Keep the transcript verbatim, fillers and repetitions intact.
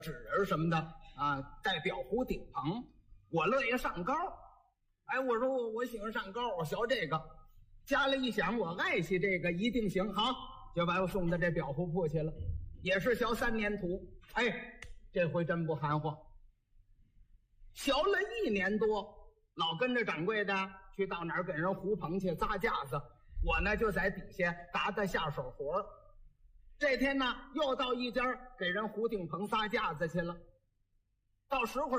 纸人什么的啊，带裱糊顶棚，我乐意上高。哎，我说我我喜欢上高，我学这个。家里一想，我爱惜这个，一定行。好，就把我送到这裱糊铺去了，也是学三年图。哎，这回真不含糊，学了一年多，老跟着掌柜的去到哪儿给人糊棚去扎架子，我呢就在底下打打下手活。这天呢，又到一家给人糊顶棚撒架子去了。到时候